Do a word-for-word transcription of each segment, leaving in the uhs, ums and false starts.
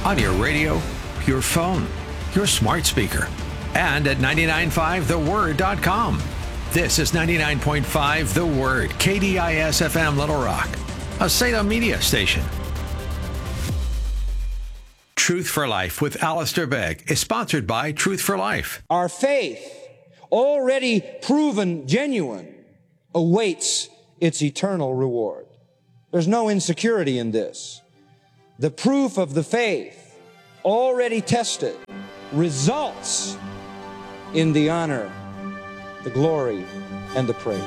on your radio, your phone, your smart speaker, and at ninety-nine point five the word dot com. This is ninety-nine point five The Word, K D I S F M Little Rock, a Salem media station. Truth for Life with Alistair Begg is sponsored by Truth for Life. Our faith, already proven genuine, awaits its eternal reward. There's no insecurity in this. The proof of the faith, already tested, results in the honor, the glory, and the praise.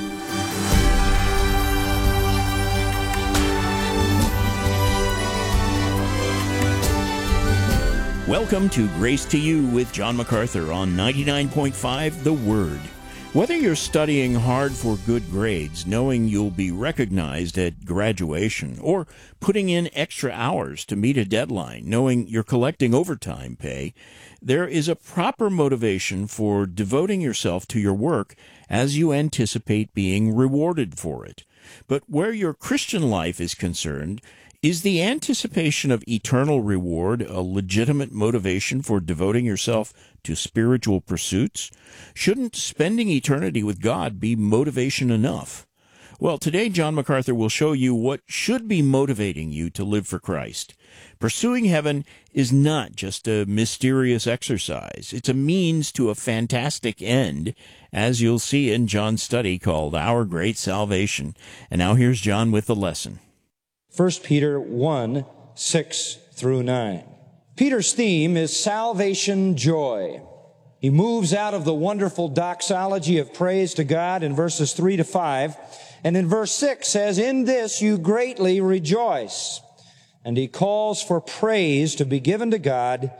Welcome to Grace to You with John MacArthur on ninety-nine point five The Word. Whether you're studying hard for good grades, knowing you'll be recognized at graduation, or putting in extra hours to meet a deadline, knowing you're collecting overtime pay, there is a proper motivation for devoting yourself to your work as you anticipate being rewarded for it. But where your Christian life is concerned, is the anticipation of eternal reward a legitimate motivation for devoting yourself to spiritual pursuits? Shouldn't spending eternity with God be motivation enough? Well, today John MacArthur will show you what should be motivating you to live for Christ. Pursuing heaven is not just a mysterious exercise. It's a means to a fantastic end, as you'll see in John's study called Our Great Salvation. And now here's John with the lesson. First Peter one, six through nine. Peter's theme is salvation joy. He moves out of the wonderful doxology of praise to God in verses three to five, and in verse six says, "In this you greatly rejoice." And he calls for praise to be given to God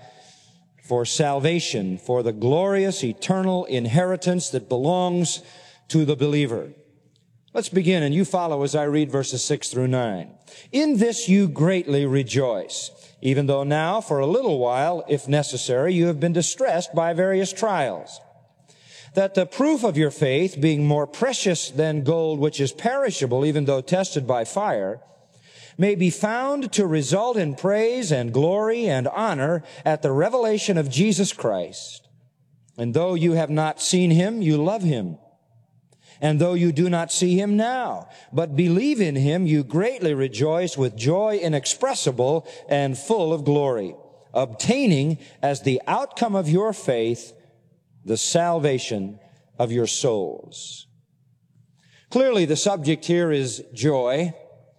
for salvation, for the glorious eternal inheritance that belongs to the believer. Let's begin, and you follow as I read verses six through nine. "In this you greatly rejoice, even though now, for a little while, if necessary, you have been distressed by various trials, that the proof of your faith, being more precious than gold which is perishable, even though tested by fire, may be found to result in praise and glory and honor at the revelation of Jesus Christ. And though you have not seen him, you love him. And though you do not see him now, but believe in him, you greatly rejoice with joy inexpressible and full of glory, obtaining as the outcome of your faith the salvation of your souls." Clearly, the subject here is joy.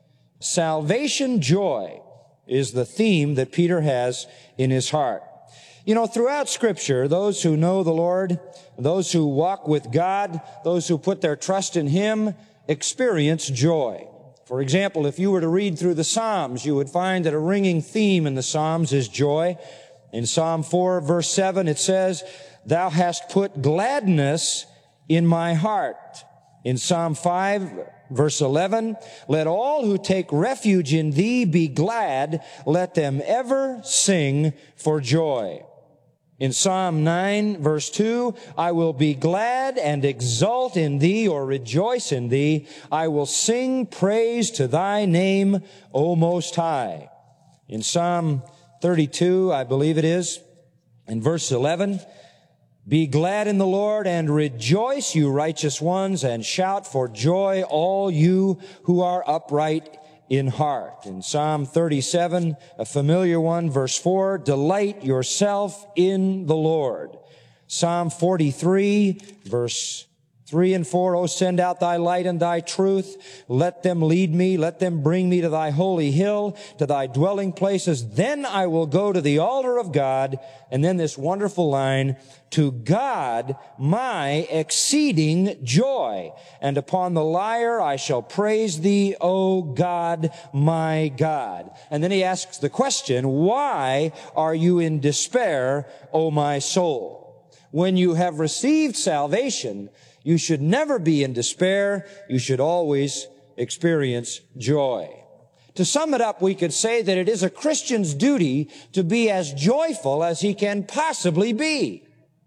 Salvation joy is the theme that Peter has in his heart. You know, throughout Scripture, those who know the Lord, those who walk with God, those who put their trust in him, experience joy. For example, if you were to read through the Psalms, you would find that a ringing theme in the Psalms is joy. In Psalm four, verse seven, it says, "Thou hast put gladness in my heart." In Psalm five, verse eleven, "Let all who take refuge in thee be glad. Let them ever sing for joy." In Psalm nine, verse two, "I will be glad and exult in thee," or rejoice in thee. "I will sing praise to thy name, O Most High." In Psalm thirty-two, I believe it is, in verse eleven, "Be glad in the Lord and rejoice, you righteous ones, and shout for joy, all you who are upright in heart." In Psalm thirty-seven, a familiar one, verse four, "Delight yourself in the Lord." Psalm forty-three, verse three and four, "O send out thy light and thy truth. Let them lead me. Let them bring me to thy holy hill, to thy dwelling places. Then I will go to the altar of God." And then this wonderful line, "To God my exceeding joy. And upon the lyre I shall praise thee, O God, my God." And then he asks the question, "Why are you in despair, O my soul?" When you have received salvation, you should never be in despair. You should always experience joy. To sum it up, we could say that it is a Christian's duty to be as joyful as he can possibly be.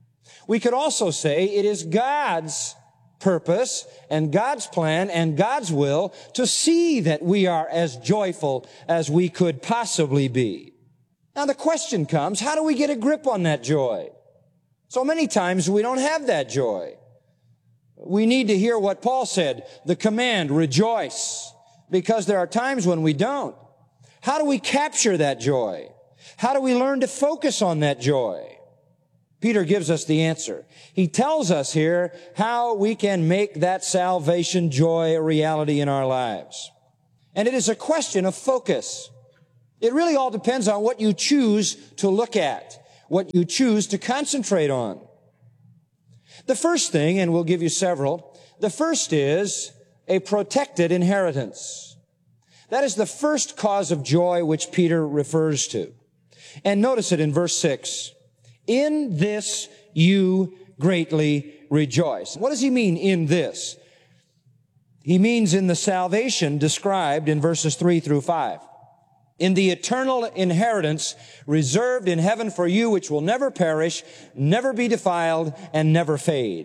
We could also say it is God's purpose and God's plan and God's will to see that we are as joyful as we could possibly be. Now the question comes, how do we get a grip on that joy? So many times we don't have that joy. We need to hear what Paul said, the command, rejoice, because there are times when we don't. How do we capture that joy? How do we learn to focus on that joy? Peter gives us the answer. He tells us here how we can make that salvation joy a reality in our lives. And it is a question of focus. It really all depends on what you choose to look at, what you choose to concentrate on. The first thing, and we'll give you several, the first is a protected inheritance. That is the first cause of joy which Peter refers to. And notice it in verse six. In this you greatly rejoice. What does he mean, in this? He means in the salvation described in verses three through five. In the eternal inheritance reserved in heaven for you, which will never perish, never be defiled, and never fade.